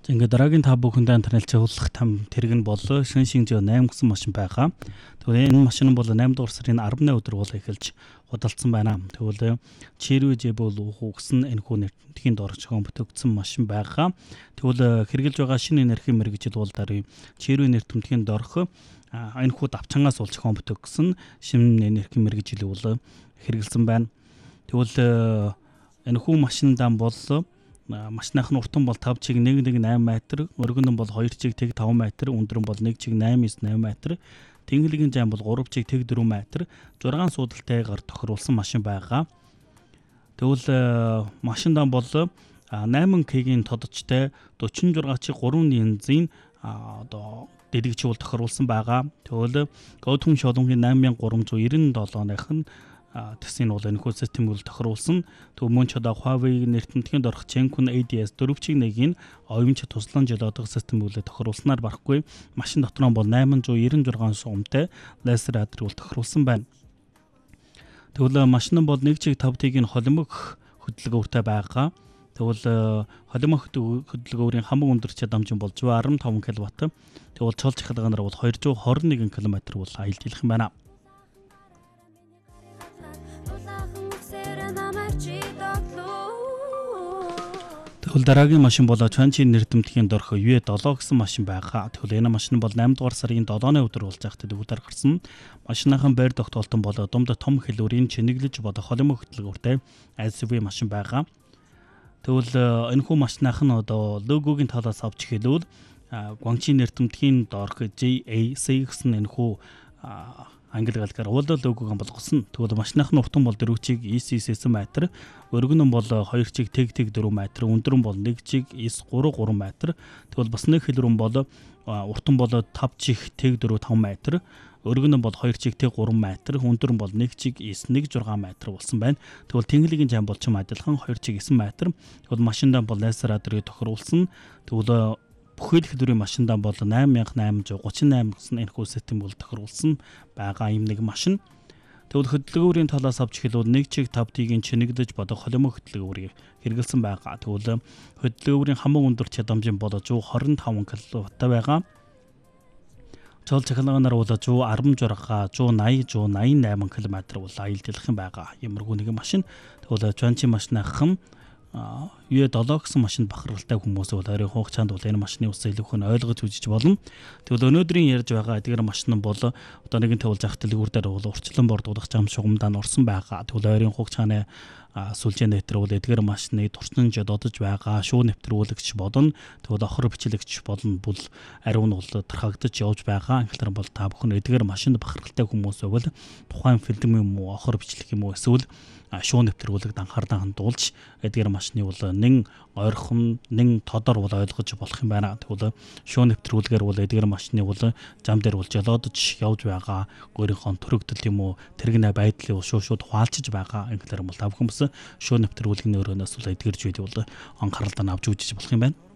За ингээд дараагийн та бүхэндээ танилцуулах там тэрэг нь бол Шинжлэх 8 гэсэн машин байгаа. Тэгвэл энэ машин бол 8 дугаар сарын 18 өдөр бол эхэлж худалдсан байна. Тэгвэл Chery бол үхсэн энэхүү нэртгийн дорчгон бүтэгдсэн машин байгаа. Тэгвэл хэрэгжилж байгаа шинэ энерги мэргэжил бол даруй Chery нэртэмтгийн дорх энэхүү давчангаас болж зохион бүтэгсэн шинэ энерги мэргэжил бол хэрэгжилсэн байна. Тэгвэл энэхүү машиндаа бол машиных нь уртан бол 5 чиг 1.8 м, өргөн нь бол 2 чиг 5 м, өндөр нь бол 1 чиг 8.8 м, тэнхлэгийн зам бол 3 чиг 4 м, 6 суудалтайгаар тохируулсан машин байгаа. Тэгвэл машиндаа бол 8К-ийн тодочтой 46 чиг 3 янзын одоо дэлгэцүүл тохируулсан байгаа. Тэгвэл Gotham шолонгийн 8397-ных нь тэсийн бол энэхүү систем бол тохируулсан. Төв мөн ч одоо Huawei нэртэмтгийн дорх Zenkun ADS 4.1-ийн оюунч тусламж жолоодох систем бол тохируулснаар барахгүй. Машин дотор нь бол 896 сумтай лазер радар бол тохируулсан байна. Тэгвэл машин нь бол 1.5T-ийн холимог хөдөлгөөртэй байгаа. Тэгвэл холимог хөдөлгөөрийн хамгийн өндөр чадамж бол 115 кВт. Тэгвэл цол чахалгаанаар бол 221 км бол аялдах юм байна. Тэгвэл дараагийн машин бол Chanchi нэртэмтгийн дорх UE7 гэсэн машин байгаа. Тэгвэл энэ машин бол 8 дугаар сарын 7-ны өдөр болж байхдаа дүүтэр гарсан. Машиныхан байр тогтоолтон бол дунд том хэлбэрийн чинэглэж бодох холимог хөдөлгөөртэй SUV машин байгаа. Тэгвэл энэхүү машиных нь одоо логогийн талаас авч хэлвэл Guangxi нэртэмтгийн дорх JAC гэсэн энэхүү англи галгаар логог болгосон. Тэгвэл машиных нь уртан бол 4 чиг 9.9 м, өргөн нь бол 2 чиг 4 м, өндөр нь бол 1 чиг 3 м. Тэгвэл бас нэг хэлбэр нь бол уртан бол 5 чиг 4 5 м, өргөн нь бол 2 чиг 3 м, өндөр нь бол 1 чиг 6 м болсон байна. Тэгвэл тэнхлэгийн зам бол ч адилхан 2 чиг 9 м. Тэгвэл машиндаа бол лазер радрыг тохируулсан. Тэгвэл бүхэл хэлбэрийн машиндаа бол 8838 гэсэн энэхүү систем бол тохируулсан байгаа юм нэг машин. Тэгвэл хөдөлгөөрийн талаас авч хэлбэл 1 чиг 5T-ийн чинэглэж бодох холимог хөдөлгөөрийг хэрэгэлсэн байгаа. Тэгвэл хөдөлгөөрийн хамгийн өндөр чадамж нь бол 125 кВт байгаа. Цол чахалгаанаар бол 116, 180, 188 км бол аялдах юм байгаа. Ямаргүй нэг машин. Тэгвэл Chanchi машинахан UE7 гэсэн машинд бахархалтай хүмүүс бол ойрын хугацаанд бол энэ машины ус илүүх нь ойлгож үзэж болно. Тэгвэл өнөөдрийн ярьж байгаа эдгээр машин нь бол одоо нэгэн тавил зах дэлгүүр дээр бол урчлан бордуулах зам шугамдаа орсон байгаа. Тэгвэл ойрын хугацааны сүлжээ нэвтрэл бол эдгээр машины турсан жодож байгаа шүүн нэвтрүүлэгч бодно. Тэгвэл охор бичлэгч болно бол ариун нь бол тархагдаж явж байгаа. Инхлээр бол та бүхэн эдгээр машинд бахархалтай хүмүүс бол тухайн фильм юм уу охор бичлэг юм уу эсвэл шүүн нэвтрүүлэгт анхаарлаа хандуулж эдгээр машины бол нэн ойрхон нэн тодор бол ойлгож болох юм байна. Тэгвэл шүүн нэвтрүүлгээр бол эдгээр машины бол зам дээр бол жолоодож явж байгаа өөрийнхөө төрөгдөл юм уу тэрэгнэ байдлыг шууд хуваалцж байгаа. Инхлээр бол та бүхэн бас шүүн нэвтрүүлгийн өрөөнөөс бол эдгэрж үед бол анхаарлаа авч үзэж болох юм байна.